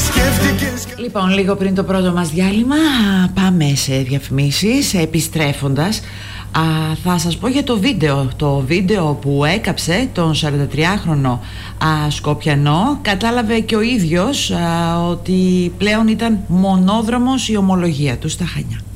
Λοιπόν, λίγο πριν το πρώτο μας διάλειμμα πάμε σε διαφημίσεις. Επιστρέφοντας θα σας πω για το βίντεο που έκαψε τον 43χρονο Σκοπιανό. Κατάλαβε και ο ίδιος ότι πλέον ήταν μονόδρομος η ομολογία του στα Χανιά.